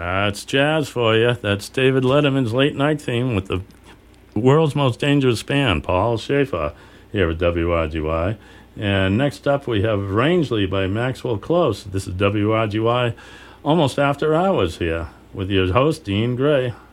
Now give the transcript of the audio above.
That's jazz for you. That's David Letterman's late night theme with the world's most dangerous band, Paul Schaefer, here at WRGY. And next up, we have Rangeley by Maxwell Close. This is WRGY almost after hours here with your host, Dean Gray.